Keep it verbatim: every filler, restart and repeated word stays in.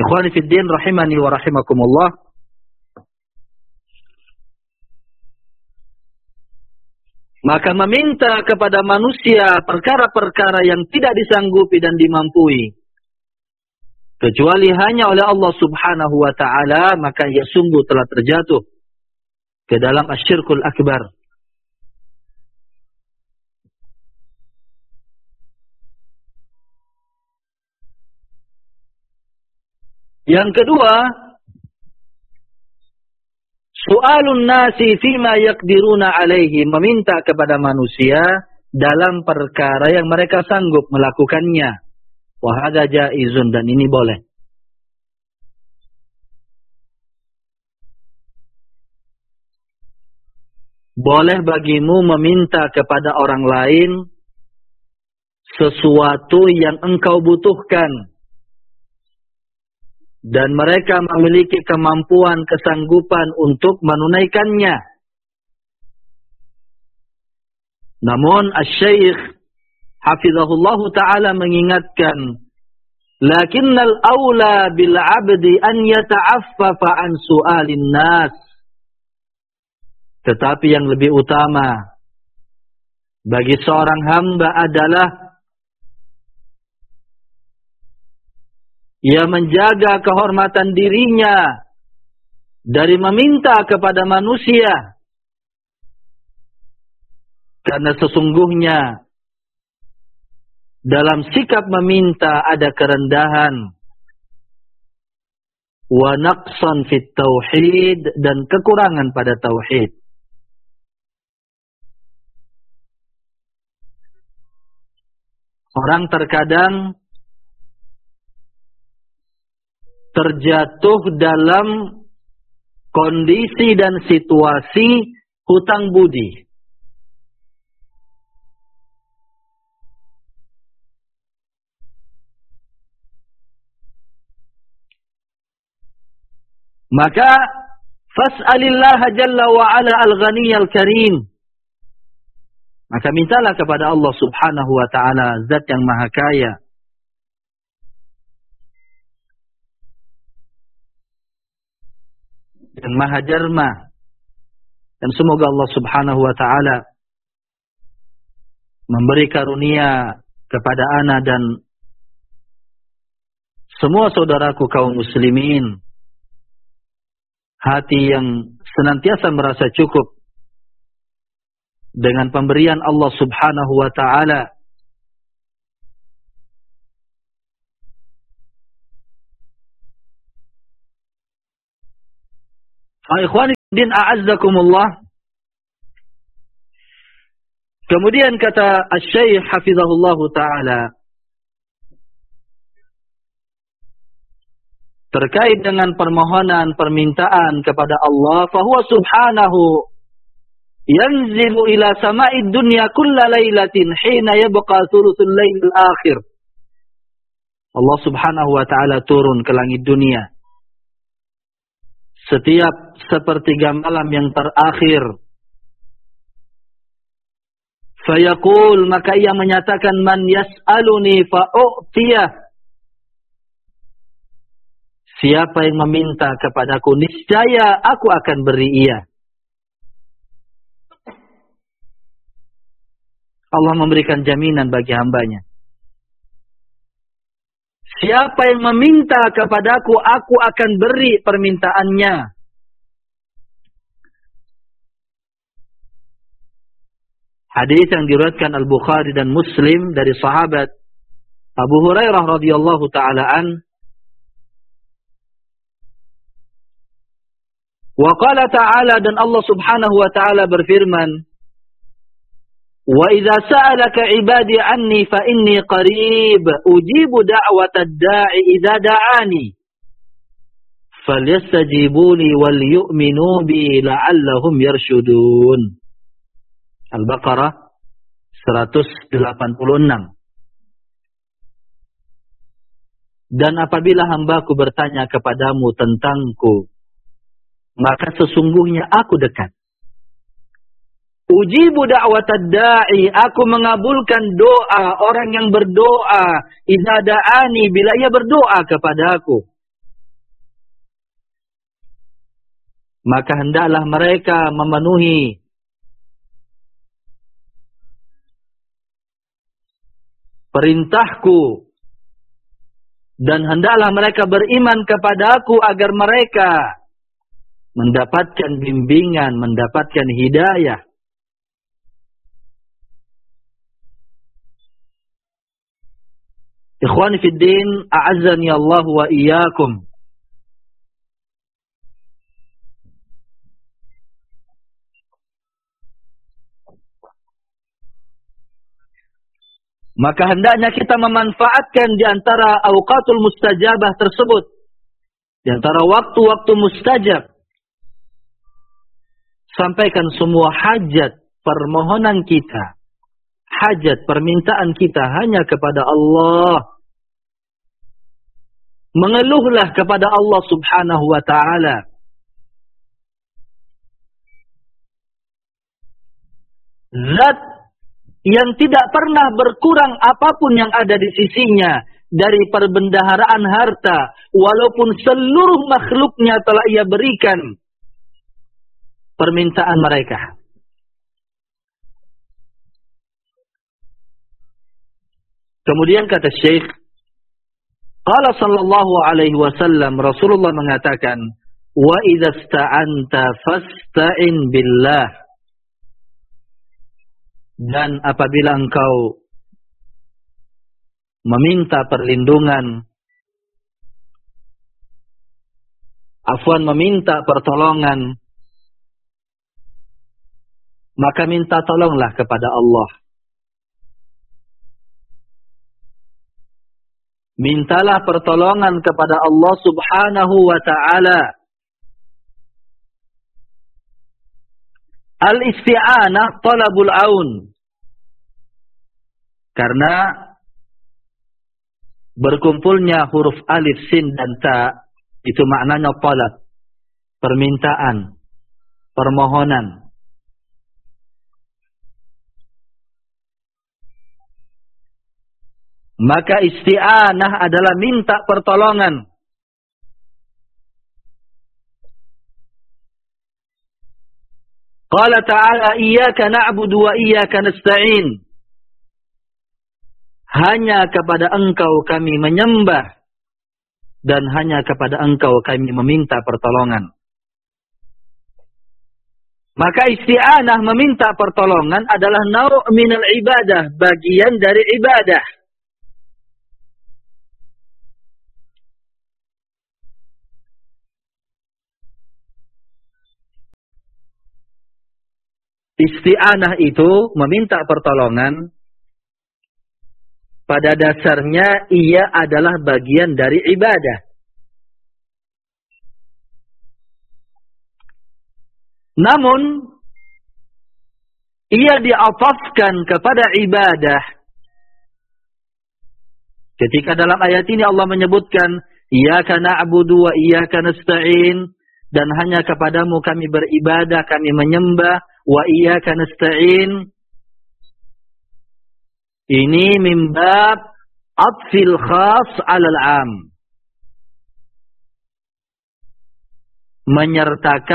Ikhwani fid din rahimani wa rahimakumullah. Maka meminta kepada manusia perkara-perkara yang tidak disanggupi dan dimampui, kecuali hanya oleh Allah subhanahu wa ta'ala, maka ia sungguh telah terjatuh ke dalam asyirkul akbar. Yang kedua, su'alun nasi fima yaqdiruna alaihi, meminta kepada manusia dalam perkara yang mereka sanggup melakukannya. Wa hadza jaizun, dan ini boleh. Boleh bagimu meminta kepada orang lain sesuatu yang engkau butuhkan dan mereka memiliki kemampuan, kesanggupan untuk menunaikannya. Namun Asy-Syaikh hafizahullah ta'ala mengingatkan, lakinnal aula bil 'abdi an yata'affafa an su'alin nas. Tetapi yang lebih utama bagi seorang hamba adalah ia menjaga kehormatan dirinya dari meminta kepada manusia. Karena sesungguhnya dalam sikap meminta ada kerendahan, wa naqsan fit tauhid, dan kekurangan pada tauhid. Orang terkadang terjatuh dalam kondisi dan situasi hutang budi. Maka fas'alillah jalla wa ala al-ghaniyyal karim. Maka mintalah kepada Allah subhanahu wa ta'ala, zat yang maha kaya, dan maha derma. Dan semoga Allah subhanahu wa ta'ala memberi karunia kepada ana dan semua saudaraku kaum muslimin hati yang senantiasa merasa cukup dengan pemberian Allah subhanahu wa ta'ala. Ikhwani din a'azzakumullah. Kemudian kata Asy-Syaikh hafizahullah ta'ala, terkait dengan permohonan, permintaan kepada Allah, fahuwa subhanahu yanzilu ila sama'id dunya kulla lailatin hina yabqa thuluthul lailil akhir. Allah subhanahu wa ta'ala turun ke langit dunia setiap sepertiga malam yang terakhir. Fayaqul, maka ia menyatakan, man yas'aluni fa'u'tiyah. Siapa yang meminta kepadaku, niscaya aku akan beri ia. Allah memberikan jaminan bagi hambanya. Siapa yang meminta kepadaku, aku akan beri permintaannya. Hadis yang diriwayatkan Al-Bukhari dan Muslim dari sahabat Abu Hurairah radhiyallahu taala an. Wa qala ta'ala, dan Allah subhanahu wa ta'ala berfirman, wa idza sa'alaka 'ibadi 'anni fa inni qarib ujibu da'watad da'i idza da'ani falyastajibuni wal yu'minu bi la'allahum yarshudun. Al-Baqarah seratus delapan puluh enam. Dan apabila hambaku bertanya kepadamu tentangku, maka sesungguhnya aku dekat. Ujibu da'watad da'i, aku mengabulkan doa orang yang berdoa, idza da'ani, bila ia berdoa kepadaku. maka hendaklah mereka memenuhi perintahku, dan hendaklah mereka beriman kepadaku agar mereka mendapatkan bimbingan, mendapatkan hidayah. Ikhwani fid din, a'azzani Allah wa iyyakum. Maka hendaknya kita memanfaatkan di antara awqatul mustajabah tersebut, di antara waktu-waktu mustajab. Sampaikan semua hajat permohonan kita, hajat permintaan kita hanya kepada Allah. Mengeluhlah kepada Allah Subhanahu wa ta'ala. Zat yang tidak pernah berkurang apapun yang ada di sisinya dari perbendaharaan harta, walaupun seluruh makhluknya telah ia berikan permintaan mereka. Kemudian kata Syekh, qala sallallahu alaihi wasallam, Rasulullah mengatakan, wa idza sta'anta fasta'in billah. Dan apabila engkau meminta perlindungan, afwan meminta pertolongan, maka minta tolonglah kepada Allah. Mintalah pertolongan kepada Allah Subhanahu wa ta'ala. Al-isti'anah talabul aun. Karena berkumpulnya huruf alif, sin, dan ta, itu maknanya talab, permintaan, permohonan. Maka isti'anah adalah minta pertolongan. Qala ta'ala iyyaka na'budu wa iyyaka nasta'in. Hanya kepada engkau kami menyembah, dan hanya kepada engkau kami meminta pertolongan. Maka isti'anah meminta pertolongan adalah naw' minal ibadah, bagian dari ibadah. Isti'anah itu meminta pertolongan, pada dasarnya ia adalah bagian dari ibadah. Namun ia diatafkan kepada ibadah ketika dalam ayat ini Allah menyebutkan iyyaka na'budu wa iyyaka nasta'in, dan hanya kepadamu kami beribadah, kami menyembah, wa iyyaka nasta'in. Ini min bab atfil khas 'alal 'am, menyertakan